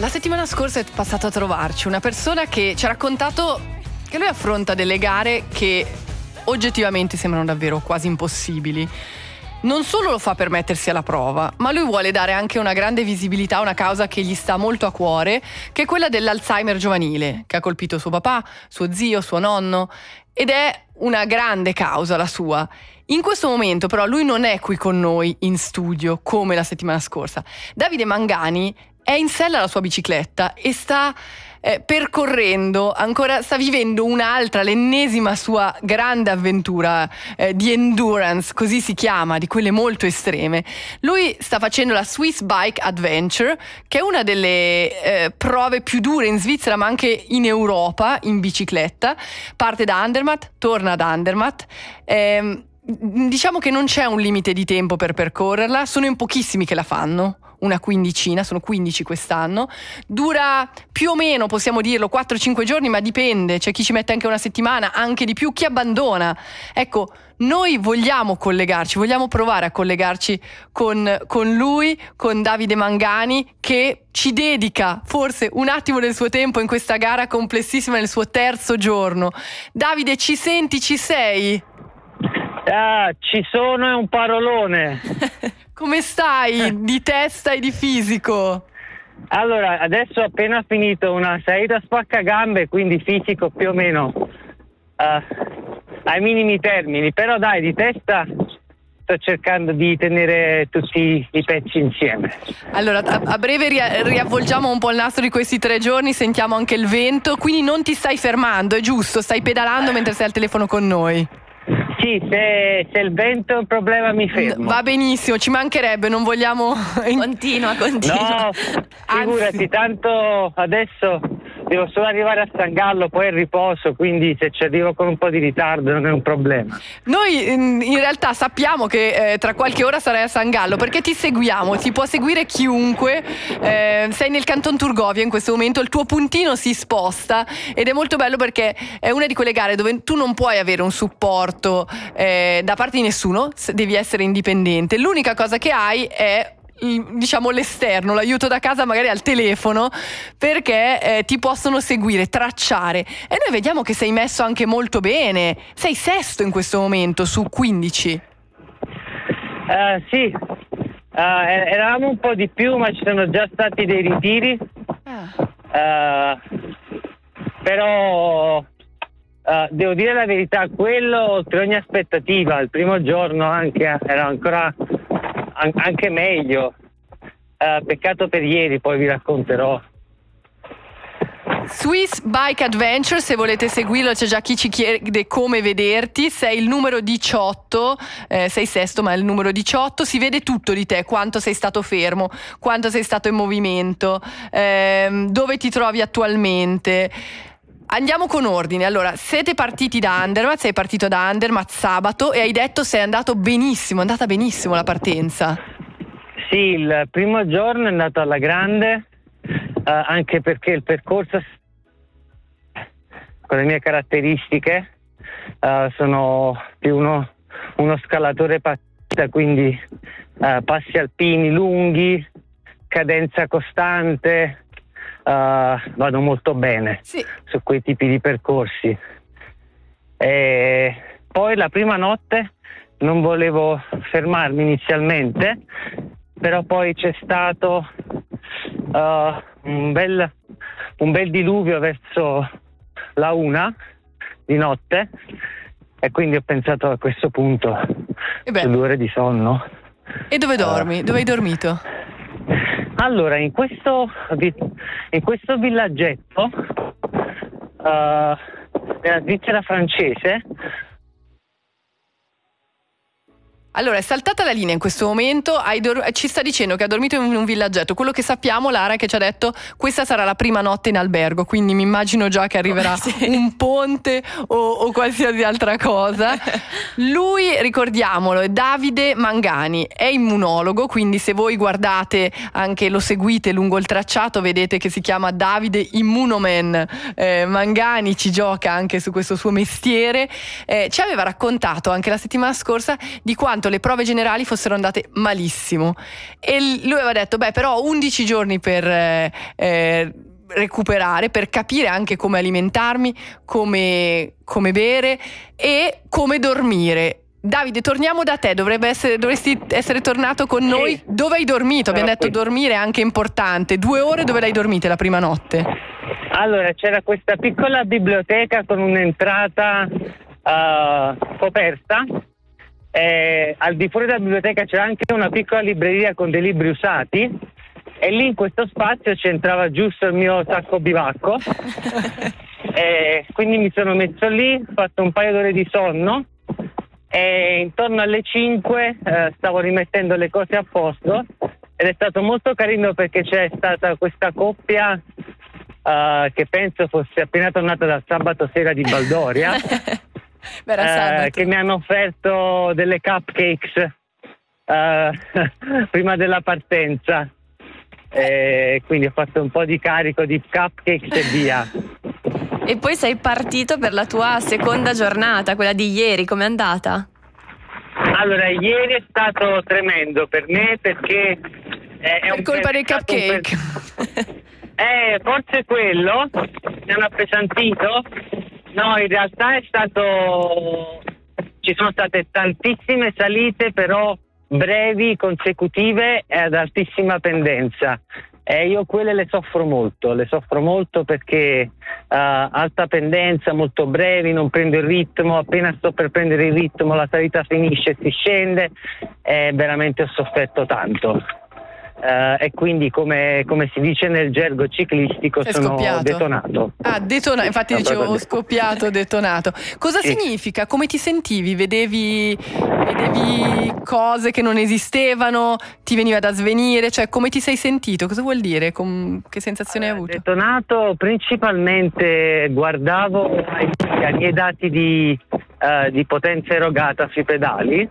La settimana scorsa è passato a trovarci una persona che ci ha raccontato che lui affronta delle gare che oggettivamente sembrano davvero quasi impossibili. Non solo lo fa per mettersi alla prova, ma lui vuole dare anche una grande visibilità a una causa che gli sta molto a cuore, che è quella dell'Alzheimer giovanile, che ha colpito suo papà, suo zio, suo nonno, ed è una grande causa la sua. In questo momento però lui non è qui con noi in studio come la settimana scorsa. Davide Mangani è in sella alla sua bicicletta e sta percorrendo, ancora sta vivendo l'ennesima sua grande avventura di endurance, così si chiama, di quelle molto estreme. Lui sta facendo la Swiss Bike Adventure, che è una delle prove più dure in Svizzera ma anche in Europa in bicicletta. Parte da Andermatt, torna ad Andermatt. Diciamo che non c'è un limite di tempo per percorrerla, sono in pochissimi che la fanno, una quindicina, sono 15 quest'anno. Dura più o meno, possiamo dirlo, 4-5 giorni, ma dipende, c'è chi ci mette anche una settimana, anche di più, chi abbandona. Ecco, noi vogliamo collegarci, vogliamo provare a collegarci con lui, con Davide Mangani, che ci dedica forse un attimo del suo tempo in questa gara complessissima nel suo terzo giorno. Davide, ci senti, ci sei? Ci sono, è un parolone. Come stai di testa e di fisico? Allora, adesso ho appena finito una salita spaccagambe, quindi fisico più o meno ai minimi termini, però dai, di testa sto cercando di tenere tutti i pezzi insieme. Allora, a breve riavvolgiamo un po' il nastro di questi 3 giorni, sentiamo anche il vento, quindi non ti stai fermando, è giusto? Stai pedalando mentre sei al telefono con noi? Sì, se il vento è un problema mi fermo. Va benissimo, ci mancherebbe, non vogliamo... Continua. No, figurati, tanto adesso devo solo arrivare a San Gallo, poi il riposo, quindi se ci arrivo con un po' di ritardo non è un problema. Noi in realtà sappiamo che tra qualche ora sarai a San Gallo, perché ti seguiamo, ti può seguire chiunque. Sei nel Canton Turgovia in questo momento, il tuo puntino si sposta ed è molto bello perché è una di quelle gare dove tu non puoi avere un supporto da parte di nessuno, devi essere indipendente. L'unica cosa che hai è, diciamo, l'esterno, l'aiuto da casa magari al telefono, perché ti possono seguire, tracciare, e noi vediamo che sei messo anche molto bene, sei sesto in questo momento su 15. Sì, eravamo un po' di più, ma ci sono già stati dei ritiri, però devo dire la verità, quello oltre ogni aspettativa. Il primo giorno anche era ancora anche meglio, peccato per ieri, poi vi racconterò. Swiss Bike Adventure, se volete seguirlo, c'è già chi ci chiede come vederti. Sei il numero 18, sei sesto ma è il numero 18, si vede tutto di te, quanto sei stato fermo, quanto sei stato in movimento, dove ti trovi attualmente. Andiamo con ordine. Allora, siete partiti da Andermatt, sei partito da Andermatt sabato e hai detto sei andato benissimo, è andata benissimo la partenza. Sì, il primo giorno è andato alla grande, anche perché il percorso con le mie caratteristiche, sono più uno scalatore passista, quindi passi alpini lunghi, cadenza costante. Vado molto bene, sì, su quei tipi di percorsi. E poi la prima notte non volevo fermarmi inizialmente, però poi c'è stato un bel diluvio verso la 1 di notte e quindi ho pensato a questo punto 2 ore di sonno. E dove dormi? Dove hai dormito? Allora, in questo villaggetto nella Svizzera francese. Allora, è saltata la linea in questo momento, ci sta dicendo che ha dormito in un villaggetto. Quello che sappiamo, Lara, che ci ha detto questa sarà la prima notte in albergo, quindi mi immagino già che arriverà un ponte o qualsiasi altra cosa. Lui, ricordiamolo, è Davide Mangani, è immunologo, quindi se voi guardate, anche lo seguite lungo il tracciato, vedete che si chiama Davide Immunoman. Mangani ci gioca anche su questo suo mestiere. Ci aveva raccontato anche la settimana scorsa di quanto quanto le prove generali fossero andate malissimo, e lui aveva detto però 11 giorni per recuperare, per capire anche come alimentarmi, come bere e come dormire. Davide, torniamo da te, dovresti essere tornato con noi. Sì. Dove hai dormito? Abbiamo detto Qui. dormire è anche importante. 2 ore dove l'hai dormite la prima notte? Allora, c'era questa piccola biblioteca con un'entrata coperta. Al di fuori della biblioteca c'era anche una piccola libreria con dei libri usati, e lì in questo spazio c'entrava giusto il mio sacco bivacco. Quindi mi sono messo lì, ho fatto un paio d'ore di sonno, e intorno alle 5 stavo rimettendo le cose a posto, ed è stato molto carino perché c'è stata questa coppia che penso fosse appena tornata dal sabato sera di Baldoria, che mi hanno offerto delle cupcakes prima della partenza, quindi ho fatto un po' di carico di cupcakes e via. E poi sei partito per la tua seconda giornata, quella di ieri, com'è andata? Allora, ieri è stato tremendo per me perché per colpa dei cupcake. Forse quello mi hanno appesantito. No, in realtà ci sono state tantissime salite, però brevi, consecutive e ad altissima pendenza. Io quelle le soffro molto perché alta pendenza, molto brevi, non prendo il ritmo, appena sto per prendere il ritmo la salita finisce e si scende, e veramente ho sofferto tanto. E quindi come si dice nel gergo ciclistico, sono detonato. Infatti dicevo ho scoppiato, detonato. Cosa significa? Come ti sentivi? Vedevi cose che non esistevano? Ti veniva da svenire? Cioè, come ti sei sentito? Cosa vuol dire? Che sensazione hai avuto? Detonato, principalmente guardavo ai miei dati di potenza erogata sui pedali,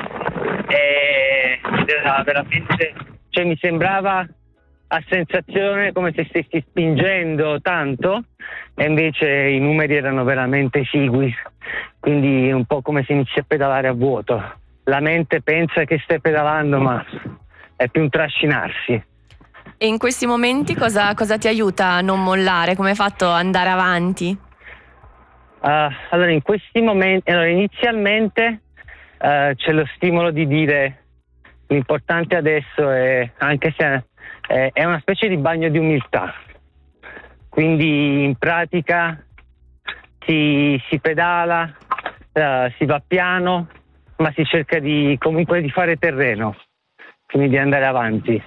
ed era veramente, cioè mi sembrava a sensazione come se stessi spingendo tanto, e invece i numeri erano veramente esigui, quindi un po' come se inizi a pedalare a vuoto. La mente pensa che stai pedalando, ma è più un trascinarsi. E in questi momenti cosa ti aiuta a non mollare? Come hai fatto ad andare avanti? Allora, in questi momenti, inizialmente c'è lo stimolo di dire l'importante adesso è, anche se è una specie di bagno di umiltà, quindi in pratica si pedala, si va piano, ma si cerca comunque di fare terreno, quindi di andare avanti.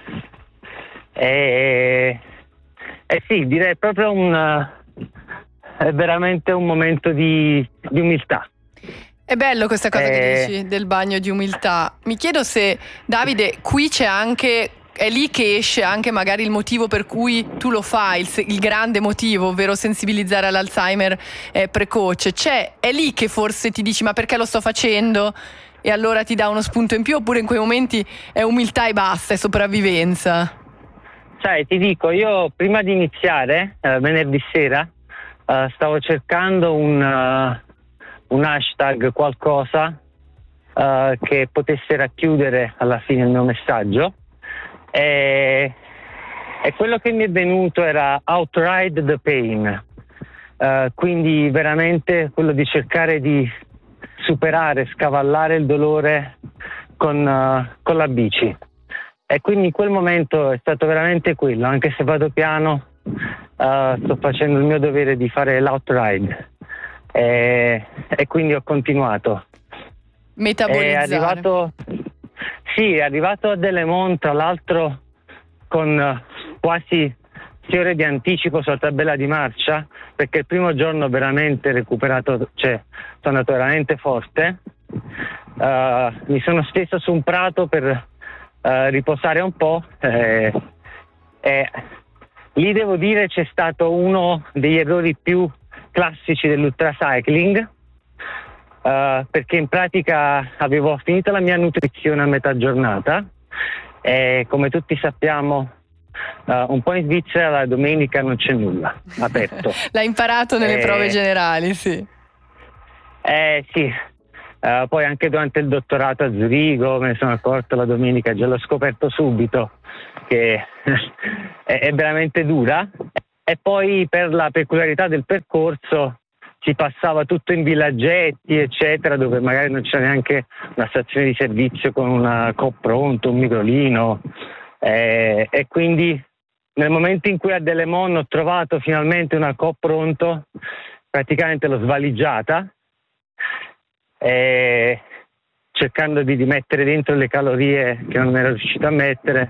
Sì, direi proprio è veramente un momento di umiltà. È bello questa cosa che dici del bagno di umiltà. Mi chiedo se, Davide, qui c'è anche, è lì che esce anche magari il motivo per cui tu lo fai, il grande motivo, ovvero sensibilizzare all'Alzheimer precoce. È lì che forse ti dici ma perché lo sto facendo? E allora ti dà uno spunto in più, oppure in quei momenti è umiltà e basta, è sopravvivenza? Sai, ti dico, io prima di iniziare, venerdì sera, stavo cercando un hashtag, qualcosa che potesse racchiudere alla fine il mio messaggio, e quello che mi è venuto era outride the pain, quindi veramente quello di cercare di superare, scavallare il dolore con la bici. E quindi in quel momento è stato veramente quello, anche se vado piano, sto facendo il mio dovere di fare l'outride. E quindi ho continuato. Metabolizzare. È arrivato a Delemont, tra l'altro con quasi 6 ore di anticipo sulla tabella di marcia, perché il primo giorno veramente recuperato, cioè sono andato veramente forte. Mi sono steso su un prato per riposare un po', lì devo dire c'è stato uno degli errori più classici dell'ultracycling, perché in pratica avevo finito la mia nutrizione a metà giornata, e come tutti sappiamo un po' in Svizzera la domenica non c'è nulla aperto. L'hai imparato nelle prove generali, sì. Sì, Poi anche durante il dottorato a Zurigo me ne sono accorto la domenica, già l'ho scoperto subito che è veramente dura. E poi per la peculiarità del percorso si passava tutto in villaggetti eccetera, dove magari non c'era neanche una stazione di servizio con una coop pronto, un microlino, e quindi nel momento in cui a Delemon ho trovato finalmente una coop pronto, praticamente l'ho svaligiata, cercando di mettere dentro le calorie che non ero riuscito a mettere,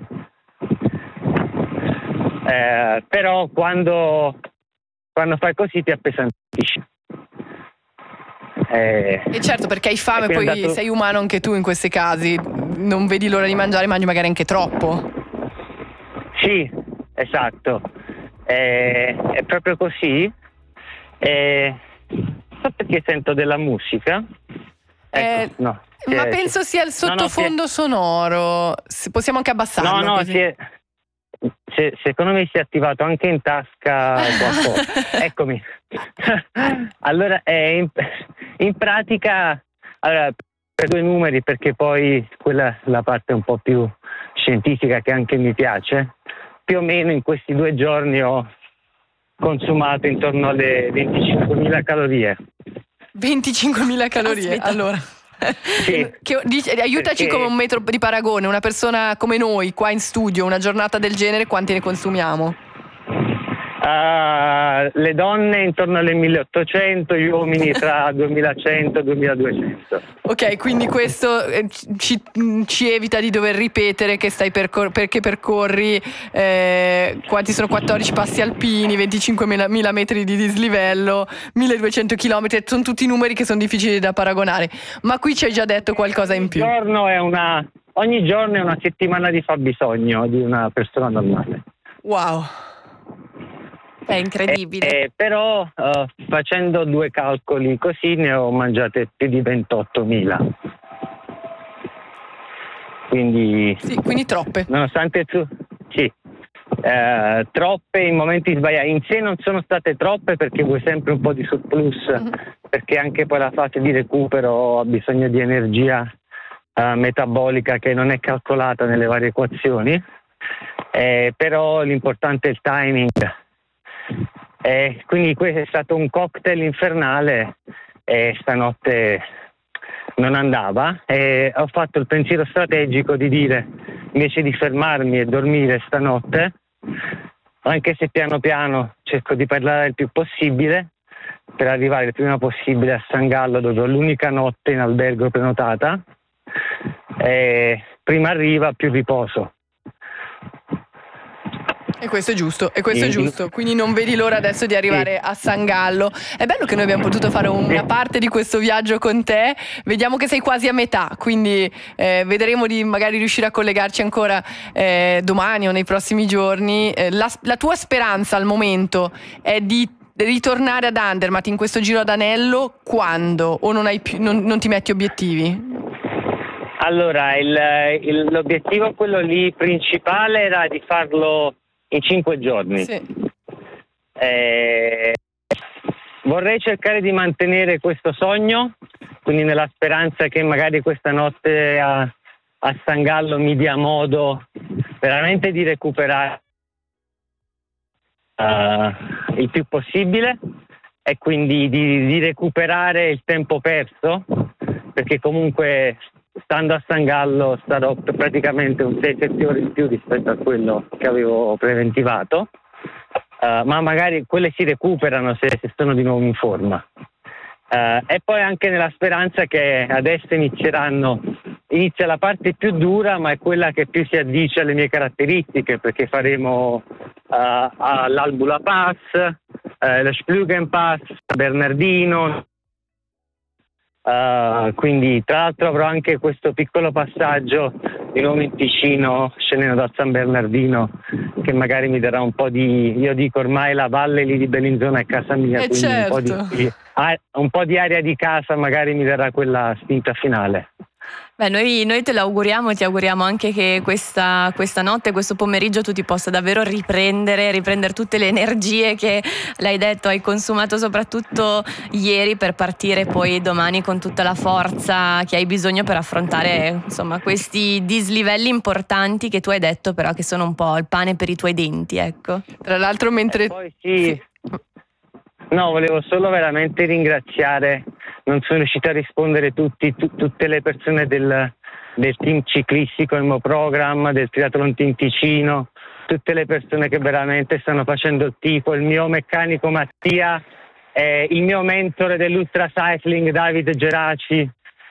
però quando fai così ti appesantisci. E certo, perché hai fame, poi sei umano anche tu in questi casi, non vedi l'ora di mangiare, mangi magari anche troppo. Sì, esatto, è proprio così. So perché sento della musica. Ecco, no, ma penso sia il sottofondo sonoro. Possiamo anche abbassarlo. No, secondo me si è attivato anche in tasca qualcosa. Eccomi. Allora, in pratica, allora, per 2 numeri, perché poi quella è la parte un po' più scientifica che anche mi piace, più o meno in questi 2 giorni ho consumato intorno alle 25.000 calorie. 25.000 calorie, Aspetta. Allora. Sì, Aiutaci come un metro di paragone, una persona come noi qua in studio, una giornata del genere, quanti ne consumiamo? Le donne intorno alle 1.800, gli uomini tra 2.100 e 2.200. Ok, quindi questo ci evita di dover ripetere che perché percorri quanti sono 14 passi alpini, 25.000 metri di dislivello, 1.200 chilometri, sono tutti numeri che sono difficili da paragonare, ma qui ci hai già detto qualcosa in più. Ogni giorno è una settimana di fabbisogno di una persona normale. Wow. È incredibile. Però facendo 2 calcoli così ne ho mangiate più di 28.000. Quindi troppe. Nonostante sì, troppe in momenti sbagliati. In sé non sono state troppe perché vuoi sempre un po' di surplus, perché anche poi la fase di recupero ha bisogno di energia metabolica che non è calcolata nelle varie equazioni, però l'importante è il timing. Quindi questo è stato un cocktail infernale e stanotte non andava, e ho fatto il pensiero strategico di dire, invece di fermarmi e dormire stanotte, anche se piano piano cerco di parlare il più possibile per arrivare il prima possibile a San Gallo, dove ho l'unica notte in albergo prenotata, prima arriva più riposo. E questo è giusto, quindi non vedi l'ora adesso di arrivare a San Gallo. È bello che noi abbiamo potuto fare una parte di questo viaggio con te, vediamo che sei quasi a metà, quindi vedremo di magari riuscire a collegarci ancora domani o nei prossimi giorni. La tua speranza al momento è di ritornare ad Andermatt in questo giro ad anello quando? O non ti metti obiettivi? Allora, l'obiettivo, quello lì principale, era di farlo in 5 giorni. Sì. Vorrei cercare di mantenere questo sogno, quindi nella speranza che magari questa notte a San Gallo mi dia modo veramente di recuperare il più possibile, e quindi di recuperare il tempo perso, perché comunque stando a San Gallo starò praticamente un 6-7 ore in più rispetto a quello che avevo preventivato, ma magari quelle si recuperano se sono di nuovo in forma. E poi anche nella speranza che adesso inizia la parte più dura, ma è quella che più si addice alle mie caratteristiche, perché faremo l'Albula Pass, lo Splügen Pass, Bernardino. Quindi tra l'altro avrò anche questo piccolo passaggio di nuovo in Ticino, scendendo da San Bernardino, che magari mi darà un po' io dico ormai la valle lì di Bellinzona è casa mia, quindi certo. un po' di aria di casa magari mi darà quella spinta finale. Beh, noi te lo auguriamo, ti auguriamo anche che questa notte, questo pomeriggio tu ti possa davvero riprendere tutte le energie che, l'hai detto, hai consumato soprattutto ieri, per partire poi domani con tutta la forza che hai bisogno per affrontare, insomma, questi dislivelli importanti che tu hai detto però che sono un po' il pane per i tuoi denti, ecco. Tra l'altro mentre... Poi sì. No, volevo solo veramente ringraziare, non sono riuscito a rispondere tutte le persone del team ciclistico, il mio programma, del Triathlon Team Ticino, tutte le persone che veramente stanno facendo il tifo, il mio meccanico Mattia, il mio mentore dell'ultra cycling Davide Geraci,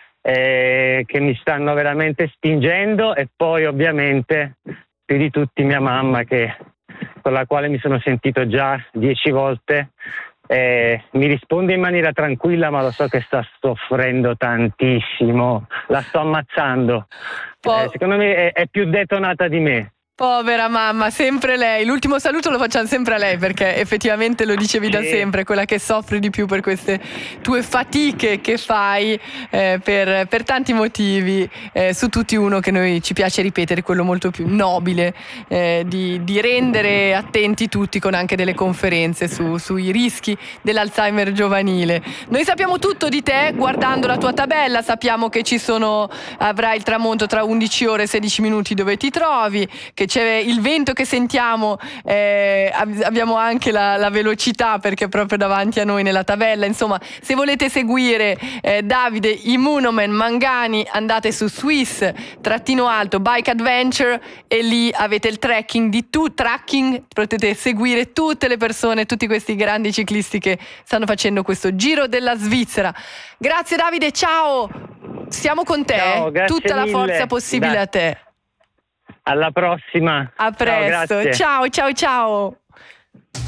che mi stanno veramente spingendo, e poi ovviamente più di tutti mia mamma, con la quale mi sono sentito già 10 volte. Mi risponde in maniera tranquilla, ma lo so che sta soffrendo tantissimo, la sto ammazzando. Secondo me è più detonata di me. Povera mamma, sempre lei. L'ultimo saluto lo facciamo sempre a lei, perché effettivamente lo dicevi da sempre, quella che soffre di più per queste tue fatiche che fai per tanti motivi, su tutti uno che noi ci piace ripetere, quello molto più nobile, di rendere attenti tutti con anche delle conferenze sui rischi dell'Alzheimer giovanile. Noi sappiamo tutto di te guardando la tua tabella, sappiamo che avrai il tramonto tra 11 ore e 16 minuti dove ti trovi, che c'è il vento che sentiamo, abbiamo anche la velocità perché è proprio davanti a noi nella tabella. Insomma, se volete seguire Davide Immunoman Mangani, andate su Swiss-Bike Adventure e lì avete il tracking potete seguire tutte le persone, tutti questi grandi ciclisti che stanno facendo questo Giro della Svizzera. Grazie Davide, ciao, siamo con te, ciao, tutta mille. La forza possibile a te. Alla prossima. A presto. Ciao, ciao.